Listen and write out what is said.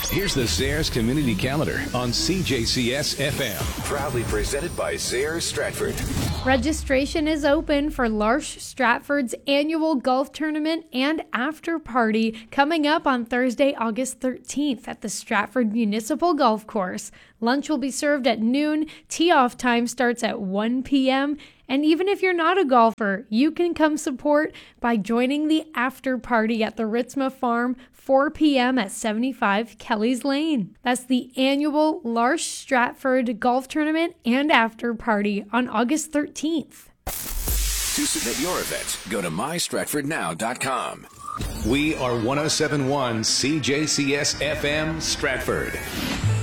Here's the Zares Community Calendar on CJCS FM. Proudly presented by Zares Stratford. Registration is open for L'Arche Stratford's annual golf tournament and after party coming up on Thursday, August 13th at the Stratford Municipal Golf Course. Lunch will be served at noon. Tee-off time starts at 1 p.m. And even if you're not a golfer, you can come support by joining the after party at the Ritzma Farm, 4 p.m. at 75 Kelly's Lane. That's the annual L'Arche Stratford Golf Tournament and after party on August 13th. To submit your event, go to mystratfordnow.com. We are 107.1 CJCS FM Stratford.